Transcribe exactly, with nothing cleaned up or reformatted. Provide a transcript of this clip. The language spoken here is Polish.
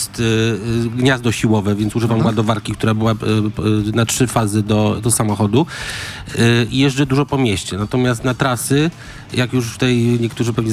jest y, y, gniazdo siłowe, więc używam ładowarki, która była y, y, na trzy fazy do, do samochodu y, i jeżdżę dużo po mieście. Natomiast na trasy, jak już tutaj niektórzy pewnie